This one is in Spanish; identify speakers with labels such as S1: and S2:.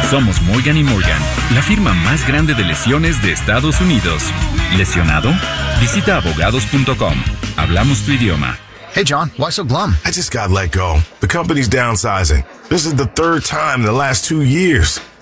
S1: Somos Morgan & Morgan, la firma más grande de lesiones de Estados Unidos. ¿Lesionado? Visita abogados.com. Hablamos tu idioma.
S2: Hey, John, why so glum?
S3: I just got let go. The company's downsizing. This is the third time in the last 2 years.